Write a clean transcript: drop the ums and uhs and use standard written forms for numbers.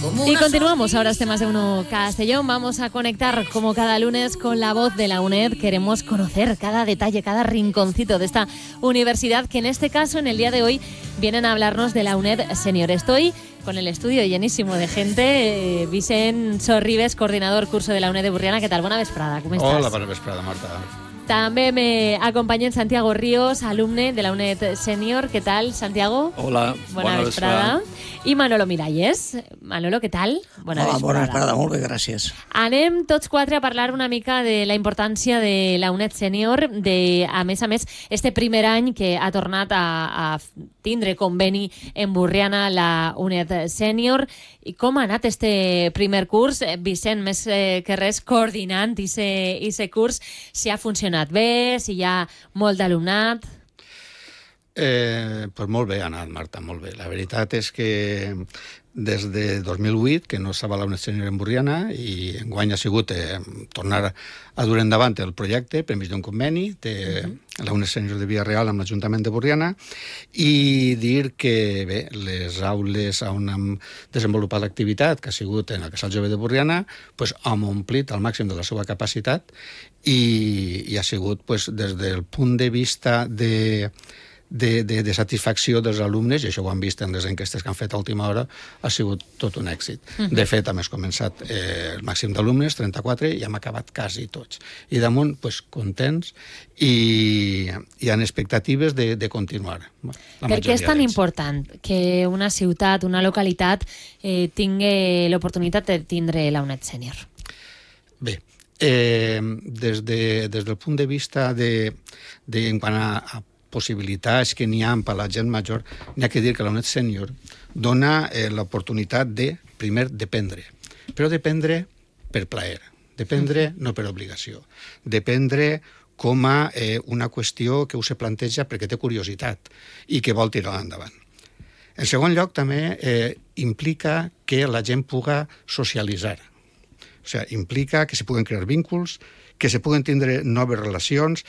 Y continuamos, ahora este Más de Uno Castellón. Vamos a conectar como cada lunes con la voz de la UNED. Queremos conocer cada detalle, cada rinconcito de esta universidad que en este caso, en el día de hoy, vienen a hablarnos de la UNED Senior. Estoy con el estudio llenísimo de gente. Vicent Sorribes, coordinador curso de la UNED de Burriana. ¿Qué tal? Bona vesprada, com estàs? Hola, bona vesprada, Marta. També me acompaña Santiago Ríos, alumne de la UNED Senior. ¿Qué tal, Santiago? Hola, bona vesprada. I Manolo Miralles. Manolo, què tal? Bona vesprada, molt bé, gràcies. Anem tots quatre a parlar una mica de la importància de la UNED Senior, a més, este primer any que ha tornat a tindre conveni en Burriana la UNED Senior. I com ha anat este primer curs? Vicent, més que res, coordinant ese curs, si ha funcionat bé, si hi ha molt d'alumnat. Pues molt bé ha anat, Marta, molt bé. La veritat és que des de 2008, que no estava la UNED Senior en Burriana, i enguany ha sigut tornar a dur endavant el projecte per mig d'un conveni de la UNED Senior de Vila-real amb l'Ajuntament de Burriana, i dir que bé, les aules on hem desenvolupat l'activitat, que ha sigut en el Casal Jove de Burriana, pues, hem omplit al màxim de la seva capacitat i ha sigut pues, des del punt de vista de satisfacció dels alumnes, i això ho han vist en les enquestes que han fet a última hora, ha sigut tot un èxit. De fet, hem començat el màxim d'alumnes, 34, i hem acabat quasi tots. I damunt, pues, contents i hi ha expectatives de continuar. Per què és tan important que una ciutat, una localitat, tingui l'oportunitat de tindre la UNED Senior? Bé, des del punt de vista en quant a possibilitats que n'hi ha per a la gent major, n'hi ha que dir que la UNED Senior dona l'oportunitat de, primer, dependre. Però dependre per plaer, dependre no per obligació, dependre com a una qüestió que us se planteja perquè té curiositat i que vol tirar endavant. En segon lloc, també implica que la gent puga socialitzar. O sigui, implica que se puguen crear vínculs, que se puguen tindre noves relacions,